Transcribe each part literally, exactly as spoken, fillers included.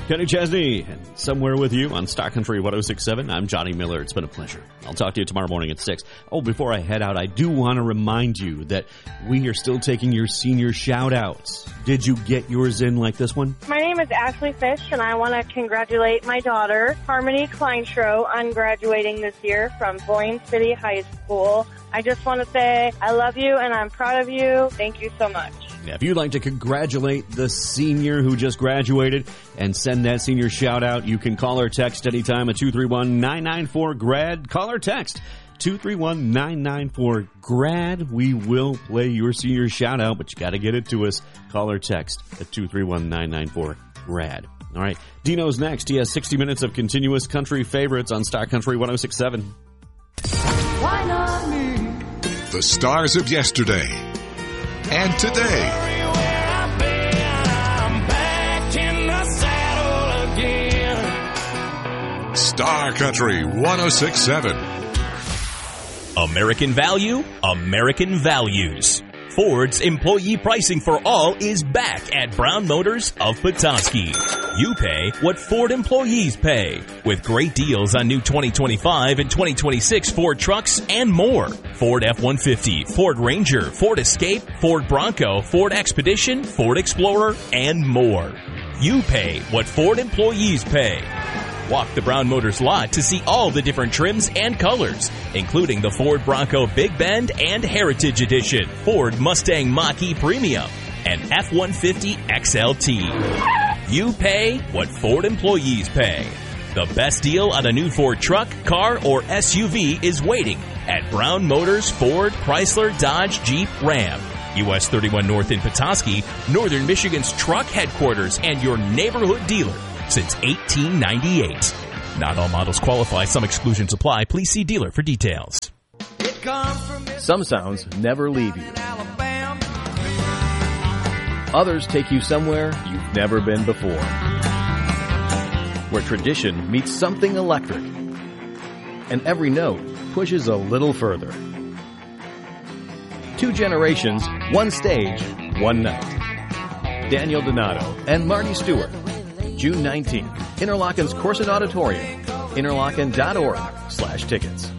Kenny Chesney, and Somewhere With You on Star Country one oh six point seven. I'm Johnny Miller. It's been a pleasure. I'll talk to you tomorrow morning at six. Oh, before I head out, I do want to remind you that we are still taking your senior shout-outs. Did you get yours in like this one? My name is Ashley Fish, and I want to congratulate my daughter, Harmony Kleinstro, on graduating this year from Boyne City High School. I just want to say I love you, and I'm proud of you. Thank you so much. Now, if you'd like to congratulate the senior who just graduated and send that senior shout-out, you can call or text anytime at two three one, nine nine four, G R A D. Call or text two three one, nine nine four, G R A D. We will play your senior shout-out, but you got to get it to us. Call or text at two three one, nine nine four, G R A D. All right, Dino's next. He has sixty minutes of continuous country favorites on Star Country one oh six point seven. Why not me? The stars of yesterday and today. Star Country one oh six point seven. American value, American values. Ford's employee pricing for all is back at Brown Motors of Petoskey. You pay what Ford employees pay, with great deals on new twenty twenty-five and twenty twenty-six Ford trucks and more. Ford F one fifty, Ford Ranger, Ford Escape, Ford Bronco, Ford Expedition, Ford Explorer, and more. You pay what Ford employees pay. Walk the Brown Motors lot to see all the different trims and colors, including the Ford Bronco Big Bend and Heritage Edition, Ford Mustang Mach-E Premium, and F one fifty X L T. You pay what Ford employees pay. The best deal on a new Ford truck, car, or S U V is waiting at Brown Motors Ford, Chrysler, Dodge, Jeep, Ram. U S thirty-one North in Petoskey, Northern Michigan's truck headquarters and your neighborhood dealer since eighteen ninety-eight. Not all models qualify. Some exclusions apply. Please see dealer for details. Some sounds never leave you. Others take you somewhere you've never been before. Where tradition meets something electric. And every note pushes a little further. Two generations, one stage, one night. Daniel Donato and Marty Stewart. June nineteenth, Interlochen's Corson Auditorium. Interlochen dot org slash tickets.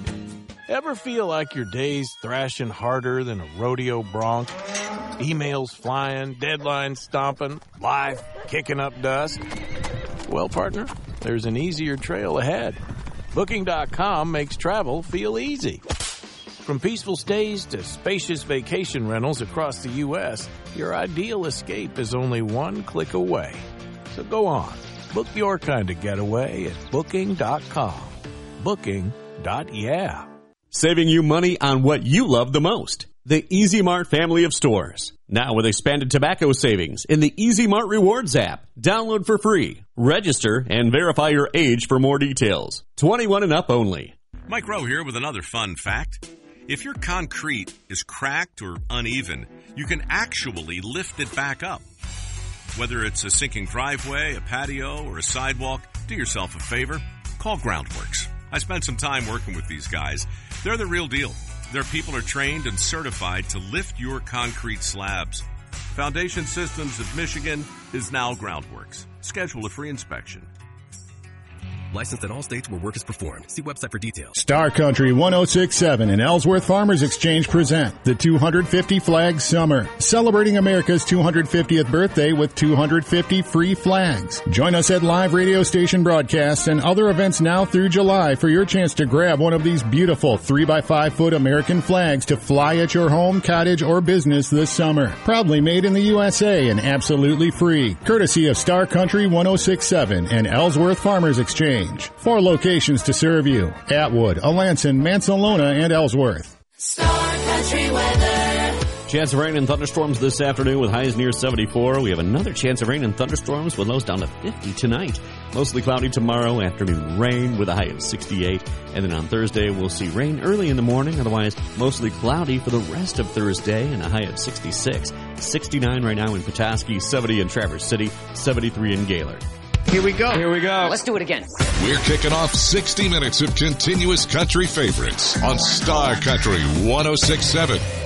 Ever feel like your day's thrashing harder than a rodeo bronc? Emails flying, deadlines stomping, life kicking up dust? Well, partner, there's an easier trail ahead. Booking dot com makes travel feel easy. From peaceful stays to spacious vacation rentals across the U S, your ideal escape is only one click away. So go on, book your kind of getaway at Booking dot com. Booking. Yeah. Saving you money on what you love the most. The Easy Mart family of stores. Now with expanded tobacco savings in the Easy Mart Rewards app. Download for free. Register and verify your age for more details. twenty-one and up only. Mike Rowe here with another fun fact. If your concrete is cracked or uneven, you can actually lift it back up. Whether it's a sinking driveway, a patio, or a sidewalk, do yourself a favor. Call Groundworks. I spent some time working with these guys. They're the real deal. Their people are trained and certified to lift your concrete slabs. Foundation Systems of Michigan is now Groundworks. Schedule a free inspection. Licensed in all states where work is performed. See website for details. Star Country one oh six point seven and Ellsworth Farmers Exchange present the two hundred fifty Flag Summer, celebrating America's two hundred fiftieth birthday with two hundred fifty free flags. Join us at live radio station broadcasts and other events now through July for your chance to grab one of these beautiful three by five foot American flags to fly at your home, cottage, or business this summer. Proudly made in the U S A and absolutely free, courtesy of Star Country one oh six point seven and Ellsworth Farmers Exchange. Four locations to serve you: Atwood, Alanson, Mansalona, and Ellsworth. Star Country weather. Chance of rain and thunderstorms this afternoon with highs near seventy-four. We have another chance of rain and thunderstorms with lows down to fifty tonight. Mostly cloudy tomorrow, afternoon rain with a high of sixty-eight. And then on Thursday, we'll see rain early in the morning. Otherwise, mostly cloudy for the rest of Thursday and a high of sixty-six. sixty-nine right now in Petoskey, seventy in Traverse City, seventy-three in Gaylord. Here we go. Here we go. Let's do it again. We're kicking off sixty minutes of continuous country favorites on Star Country one oh six point seven.